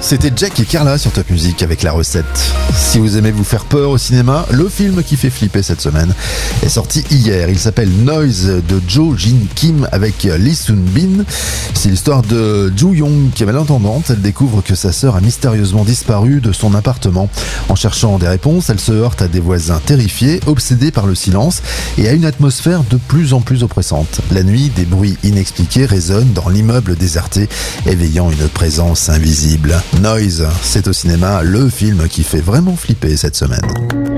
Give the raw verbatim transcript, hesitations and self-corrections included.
C'était Jack et Carla sur Top Music avec la recette. Si vous aimez vous faire peur au cinéma, le film qui fait flipper cette semaine est sorti hier. Il s'appelle Noise de Jo Jin Kim avec Lee Sun Bin. C'est l'histoire de Joo Young qui est malentendante. Elle découvre que sa sœur a mystérieusement disparu de son appartement. En cherchant des réponses, elle se heurte à des voisins terrifiés, obsédés par le silence et à une atmosphère de plus en plus oppressante. La nuit, des bruits inexpliqués résonnent dans l'immeuble déserté, éveillant une présence invisible. Noise, c'est au cinéma le film qui fait vraiment flipper cette semaine.